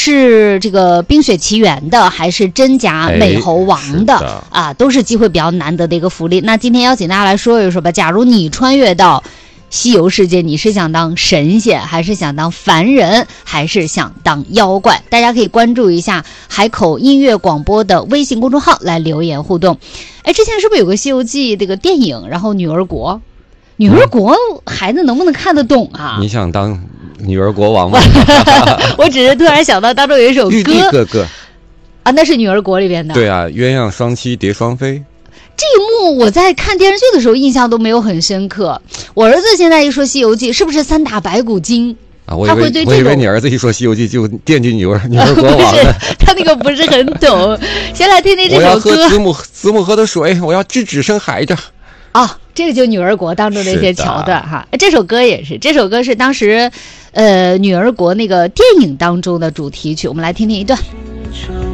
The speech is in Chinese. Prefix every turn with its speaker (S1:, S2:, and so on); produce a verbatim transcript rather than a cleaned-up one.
S1: 是这个冰雪奇缘的还是真假美猴王的、
S2: 哎、
S1: 啊，都是机会比较难得的一个福利。那今天邀请大家来说一说吧，假如你穿越到西游世界，你是想当神仙还是想当凡人还是想当妖怪？大家可以关注一下海口音乐广播的微信公众号来留言互动。哎，之前是不是有个西游记这个电影，然后女儿国女儿国孩子能不能看得懂啊？
S2: 你想当女儿国王吗？
S1: 我只是突然想到当中有一首歌，
S2: 玉帝哥哥
S1: 啊，那是女儿国里边的。
S2: 对啊，鸳鸯双栖蝶双飞。
S1: 这一幕我在看电视剧的时候印象都没有很深刻。我儿子现在一说西游记，是不是三打白骨精
S2: 啊？我以为我以为你儿子一说西游记就惦记女儿女儿国王
S1: 了。他那个不是很懂。先来听听这首歌。
S2: 我要喝子母子母河的水，我要制止生孩子。
S1: 啊，这个就女儿国当中的一些桥段哈。这首歌也是，这首歌是当时呃女儿国那个电影当中的主题曲，我们来听听一段。